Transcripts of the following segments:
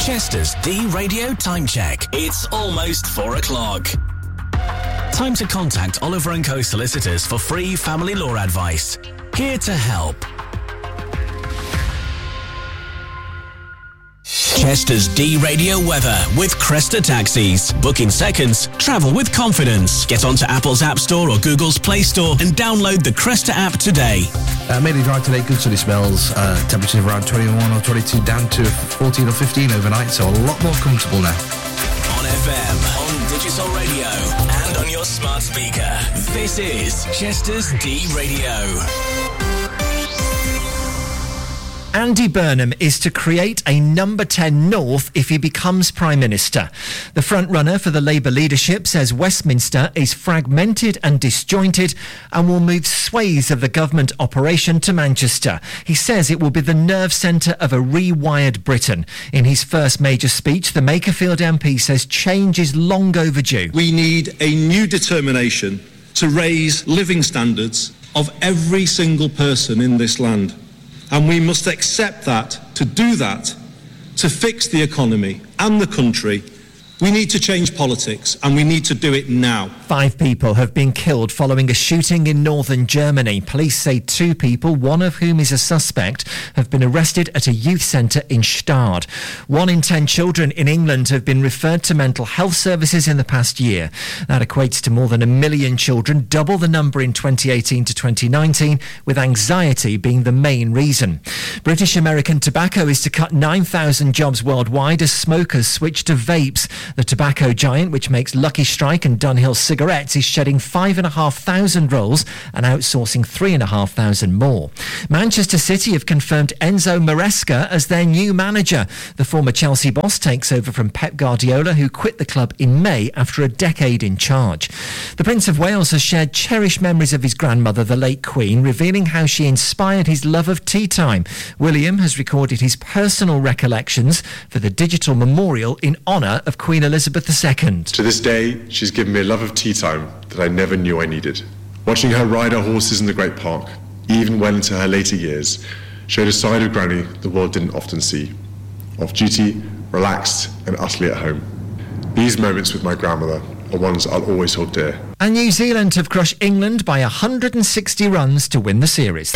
Chester's D-Radio Time Check. It's almost 4 o'clock. Time to contact Oliver & Co solicitors for free family law advice. Here to help. Chester's D-Radio weather with Cresta Taxis. Book in seconds. Travel with confidence. Get onto Apple's App Store or Google's Play Store and download the Cresta app today. Mainly dry today, good sunny spells. Temperatures around 21 or 22, down to 14 or 15 overnight, so a lot more comfortable now. On FM, on digital radio, and on your smart speaker. This is Chester's D-Radio. Andy Burnham is to create a number 10 North if he becomes Prime Minister. The front-runner for the Labour leadership says Westminster is fragmented and disjointed and will move swathes of the government operation to Manchester. He says it will be the nerve centre of a rewired Britain. In his first major speech, the Makerfield MP says change is long overdue. We need a new determination to raise living standards of every single person in this land. And we must accept that, to do that, to fix the economy and the country, we need to change politics, and we need to do it now. 5 people have been killed following a shooting in northern Germany. Police say 2 people, one of whom is a suspect, have been arrested at a youth centre in Stade. 1 in 10 children in England have been referred to mental health services in the past year. That equates to more than 1 million children, double the number in 2018 to 2019, with anxiety being the main reason. British American Tobacco is to cut 9,000 jobs worldwide as smokers switch to vapes. The tobacco giant, which makes Lucky Strike and Dunhill cigarettes, is shedding 5,500 roles and outsourcing 3,500 more. Manchester City have confirmed Enzo Maresca as their new manager. The former Chelsea boss takes over from Pep Guardiola, who quit the club in May after a decade in charge. The Prince of Wales has shared cherished memories of his grandmother, the late Queen, revealing how she inspired his love of tea time. William has recorded his personal recollections for the digital memorial in honour of Queen Elizabeth II. To this day, she's given me a love of tea time that I never knew I needed. Watching her ride her horses in the Great Park, even well into her later years, showed a side of Granny the world didn't often see. Off-duty, relaxed and utterly at home. These moments with my grandmother are ones I'll always hold dear. And New Zealand have crushed England by 160 runs to win the series.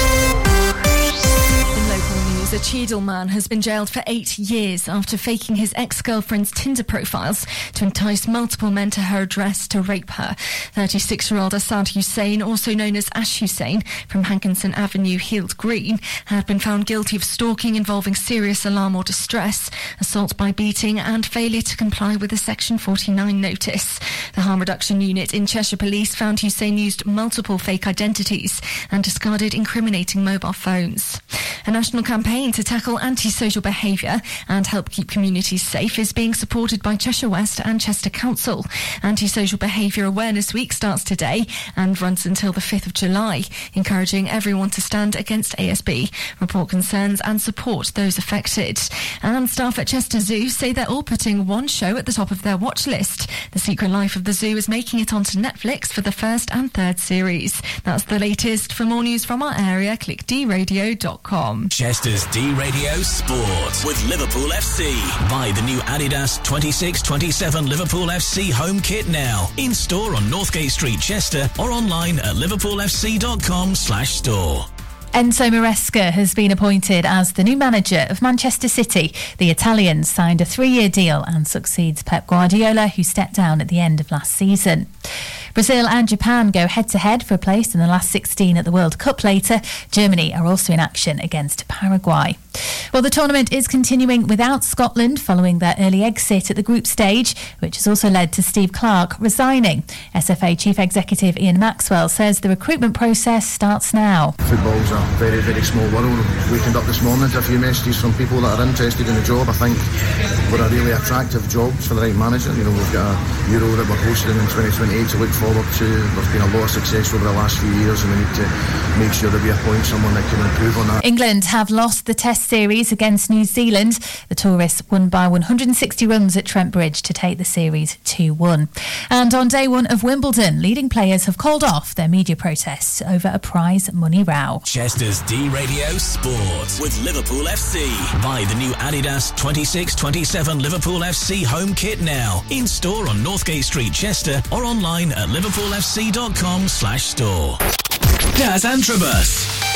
A Cheadle man has been jailed for 8 years after faking his ex-girlfriend's Tinder profiles to entice multiple men to her address to rape her. 36-year-old Asad Hussein, also known as Ash Hussein, from Hankinson Avenue, Heald Green, had been found guilty of stalking involving serious alarm or distress, assault by beating and failure to comply with a Section 49 notice. The Harm Reduction Unit in Cheshire Police found Hussein used multiple fake identities and discarded incriminating mobile phones. A national campaign to tackle antisocial behaviour and help keep communities safe is being supported by Cheshire West and Chester Council. Antisocial Behaviour Awareness Week starts today and runs until the 5th of July, encouraging everyone to stand against ASB, report concerns and support those affected. And staff at Chester Zoo say they're all putting one show at the top of their watch list. The Secret Life of the Zoo is making it onto Netflix for the 1st and 3rd series. That's the latest. For more news from our area, click dradio.com. Chester's D-Radio Sport with Liverpool FC. Buy the new Adidas 26-27 Liverpool FC home kit now. In store on Northgate Street, Chester, or online at liverpoolfc.com/store. Enzo Maresca has been appointed as the new manager of Manchester City. The Italian signed a 3-year deal and succeeds Pep Guardiola, who stepped down at the end of last season. Brazil and Japan go head-to-head for a place in the last 16 at the World Cup later. Germany are also in action against Paraguay. Well, the tournament is continuing without Scotland following their early exit at the group stage, which has also led to Steve Clarke resigning. SFA Chief Executive Ian Maxwell says the recruitment process starts now. Football's a very, very small world. We wakened up this morning to a few messages from people that are interested in the job. I think we're a really attractive job for the right manager. You know, we've got a Euro that we're hosting in 2028 to look forward to. There's been a lot of success over the last few years, and we need to make sure that we appoint someone that can improve on that. England have lost the Test series against New Zealand. The tourists won by 160 runs at Trent Bridge to take the series 2-1. And on day one of Wimbledon, leading players have called off their media protests over a prize money row. Chester's D-Radio Sport with Liverpool FC. Buy the new Adidas 26-27 Liverpool FC home kit now. In store on Northgate Street, Chester, or online at liverpoolfc.com/store. Das Antrobus.